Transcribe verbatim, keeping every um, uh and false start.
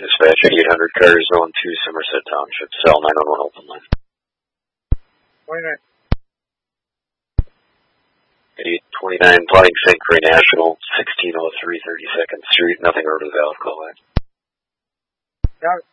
Dispatch eight hundred Cars, Zone two, Somerset Township, cell nine one one open line. twenty-nine. eight twenty-nine, plotting Saint Croix National, sixteen oh three thirty-second Street, nothing over the valve call line. Got it.